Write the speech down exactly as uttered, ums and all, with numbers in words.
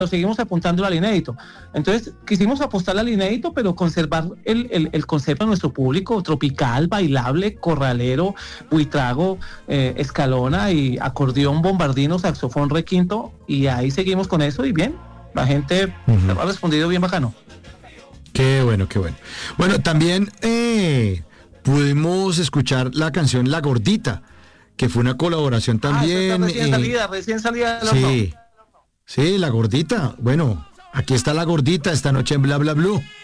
seguimos apuntando al inédito. Entonces quisimos apostar al inédito, pero conservar el, el, el concepto de nuestro público tropical, bailable, corralero, buitrago, eh, escalona y acordeón, bombardino, saxofón, requinto, y ahí seguimos con eso y bien, la gente uh-huh. ha respondido bien bacano. Qué bueno, qué bueno. Bueno, también eh, pudimos escuchar la canción La Gordita, que fue una colaboración también. Ah, recién eh, salida, recién salida del horno. Sí. Sí, La Gordita. Bueno, aquí está La Gordita esta noche en Bla Bla Blue.